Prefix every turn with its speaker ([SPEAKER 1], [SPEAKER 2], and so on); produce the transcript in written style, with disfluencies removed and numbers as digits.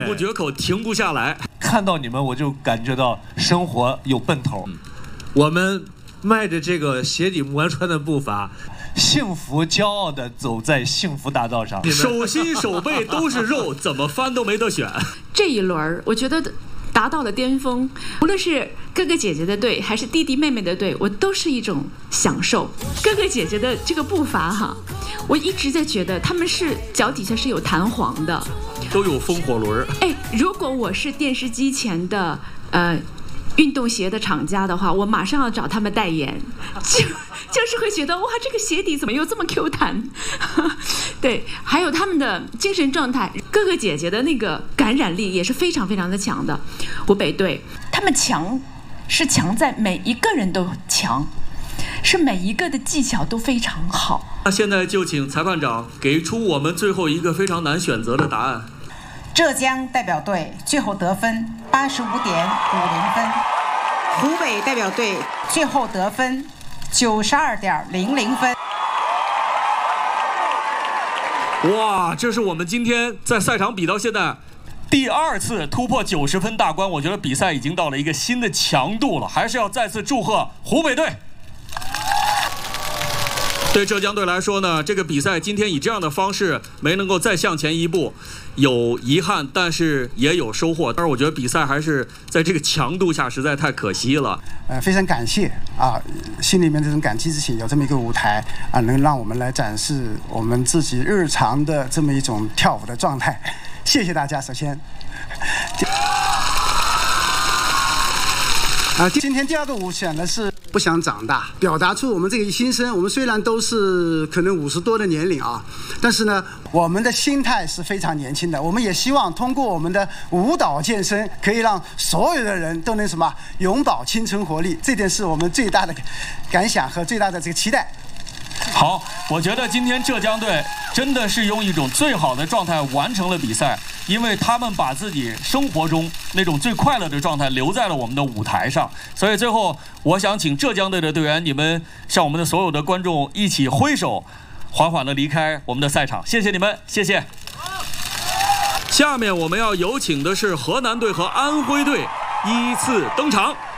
[SPEAKER 1] 不绝口，停不下来。
[SPEAKER 2] 看到你们，我就感觉到生活有奔头。我们迈着这个鞋底磨穿的步伐，幸福骄傲地走在幸福大道上。
[SPEAKER 1] 手心手背都是肉，怎么翻都没得选。
[SPEAKER 3] 这一轮，我觉得达到了巅峰。无论是哥哥姐姐的队，还是弟弟妹妹的队，我都是一种享受。哥哥姐姐的这个步伐哈，我一直在觉得他们是脚底下是有弹簧的，
[SPEAKER 1] 都有风火轮。
[SPEAKER 3] 哎，如果我是电视机前的运动鞋的厂家的话，我马上要找他们代言，就是会觉得哇，这个鞋底怎么又这么 Q 弹？对，还有他们的精神状态，哥哥姐姐的那个感染力也是非常非常的强的。湖北队，他们强是强在每一个人都强，是每一个的技巧都非常好。
[SPEAKER 1] 那现在就请裁判长给出我们最后一个非常难选择的答案。
[SPEAKER 4] 浙江代表队最后得分85.50分，湖北代表队最后得分92.00分。
[SPEAKER 1] 哇，这是我们今天在赛场比到现在第2次突破90分大关，我觉得比赛已经到了一个新的强度了，还是要再次祝贺湖北队。对浙江队来说呢，这个比赛今天以这样的方式没能够再向前一步，有遗憾，但是也有收获。但是我觉得比赛还是在这个强度下实在太可惜了。
[SPEAKER 5] 非常感谢啊，心里面这种感激之情，有这么一个舞台啊，能让我们来展示我们自己日常的这么一种跳舞的状态。谢谢大家，首先。今天第2个舞选的是不想长大，表达出我们这个心声。我们虽然都是可能50多的年龄啊，但是呢，我们的心态是非常年轻的。我们也希望通过我们的舞蹈健身，可以让所有的人都能永葆青春活力。这点是我们最大的感想和最大的这个期待。
[SPEAKER 1] 好，我觉得今天浙江队真的是用一种最好的状态完成了比赛，因为他们把自己生活中那种最快乐的状态留在了我们的舞台上。所以最后，我想请浙江队的队员，你们向我们的所有的观众一起挥手，缓缓地离开我们的赛场。谢谢你们，谢谢。下面我们要有请的是河南队和安徽队依次登场。